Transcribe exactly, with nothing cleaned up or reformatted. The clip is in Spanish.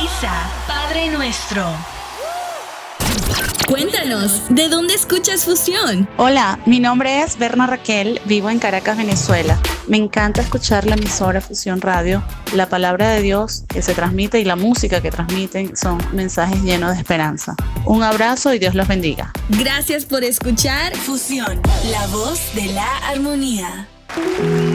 Sintoniza Padre Nuestro. Cuéntanos, ¿de dónde escuchas Fusión? Hola, mi nombre es Berna Raquel, vivo en Caracas, Venezuela. Me encanta escuchar la emisora Fusión Radio. La palabra de Dios que se transmite y la música que transmiten son mensajes llenos de esperanza. Un abrazo y Dios los bendiga. Gracias por escuchar Fusión, la voz de la armonía.